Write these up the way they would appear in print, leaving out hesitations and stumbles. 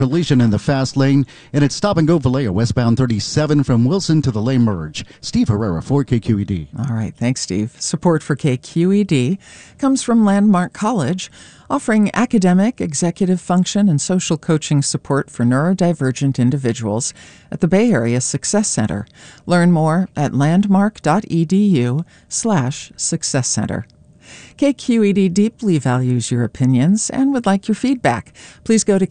Collision in the fast lane, and it's stop and go Vallejo westbound 37 from Wilson to the lane merge. Steve Herrera for KQED. All right, thanks, Steve. Support for KQED comes from Landmark College, offering academic, executive function, and social coaching support for neurodivergent individuals at the Bay Area Success Center. Learn more at landmark.edu/Success Center. KQED deeply values your opinions and would like your feedback. Please go to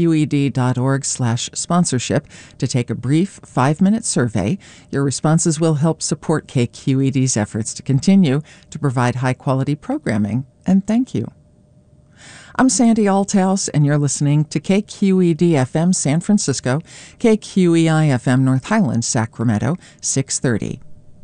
kqed.org/sponsorship to take a brief 5-minute survey. Your responses will help support KQED's efforts to continue to provide high-quality programming. And thank you. I'm Sandy Althouse, and you're listening to KQED-FM San Francisco, KQEI-FM North Highlands, Sacramento, 630.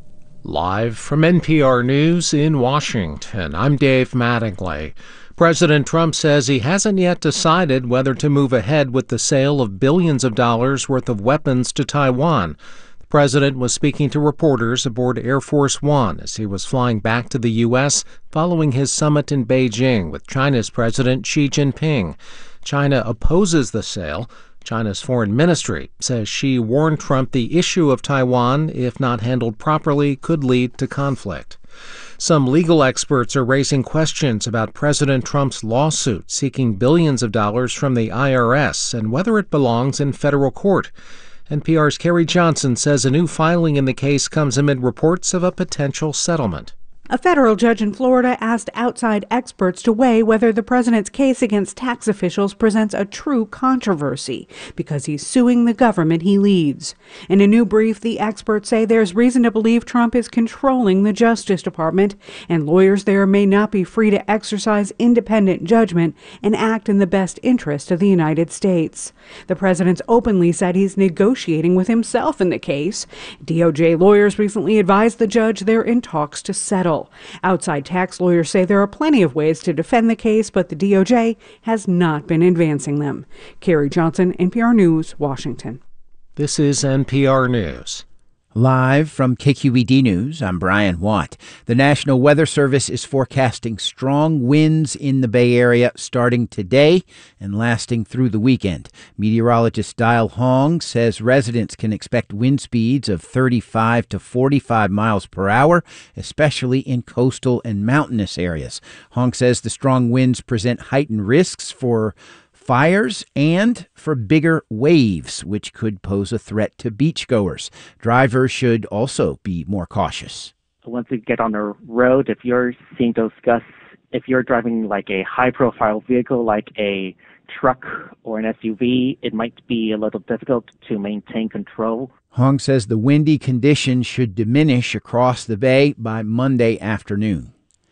Live from NPR News in Washington, I'm Dave Mattingly. President Trump says he hasn't yet decided whether to move ahead with the sale of billions of dollars worth of weapons to Taiwan. The president was speaking to reporters aboard Air Force One as he was flying back to the U.S. following his summit in Beijing with China's President Xi Jinping. China opposes the sale. China's foreign ministry says Xi warned Trump the issue of Taiwan, if not handled properly, could lead to conflict. Some legal experts are raising questions about President Trump's lawsuit seeking billions of dollars from the IRS and whether it belongs in federal court. NPR's Carrie Johnson says a new filing in the case comes amid reports of a potential settlement. A federal judge in Florida asked outside experts to weigh whether the president's case against tax officials presents a true controversy because he's suing the government he leads. In a new brief, the experts say there's reason to believe Trump is controlling the Justice Department, and lawyers there may not be free to exercise independent judgment and act in the best interest of the United States. The president's openly said he's negotiating with himself in the case. DOJ lawyers recently advised the judge they're in talks to settle. Outside tax lawyers say there are plenty of ways to defend the case, but the DOJ has not been advancing them. Carrie Johnson, NPR News, Washington. This is NPR News. Live from KQED News, I'm Brian Watt. The National Weather Service is forecasting strong winds in the Bay Area starting today and lasting through the weekend. Meteorologist Dial Hong says residents can expect wind speeds of 35 to 45 miles per hour, especially in coastal and mountainous areas. Hong says the strong winds present heightened risks for fires and for bigger waves, which could pose a threat to beachgoers. Drivers should also be more cautious. Once you get on the road, if you're seeing those gusts, if you're driving like a high-profile vehicle like a truck or an SUV, it might be a little difficult to maintain control. Hong says the windy conditions should diminish across the bay by Monday afternoon.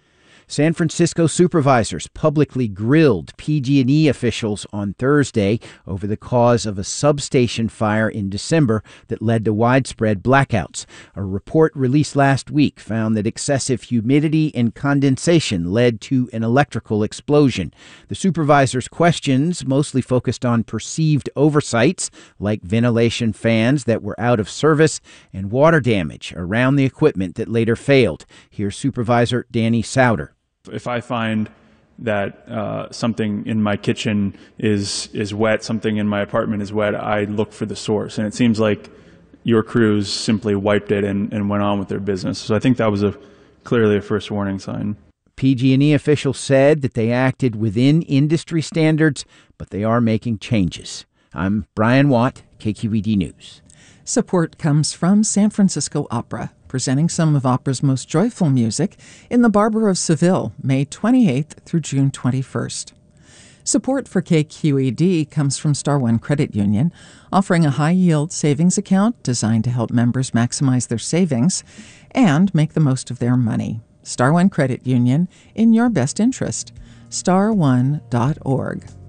San Francisco supervisors publicly grilled PG&E officials on Thursday over the cause of a substation fire in December that led to widespread blackouts. A report released last week found that excessive humidity and condensation led to an electrical explosion. The supervisors' questions mostly focused on perceived oversights, like ventilation fans that were out of service and water damage around the equipment that later failed. Here's Supervisor Danny Souter. If I find that something in my kitchen is wet, something in my apartment is wet, I look for the source. And it seems like your crews simply wiped it and went on with their business. So I think that was clearly a first warning sign. PG&E officials said that they acted within industry standards, but they are making changes. I'm Brian Watt, KQED News. Support comes from San Francisco Opera, presenting some of opera's most joyful music in the Barber of Seville, May 28th through June 21st. Support for KQED comes from Star One Credit Union, offering a high-yield savings account designed to help members maximize their savings and make the most of their money. Star One Credit Union, in your best interest. Star1.org.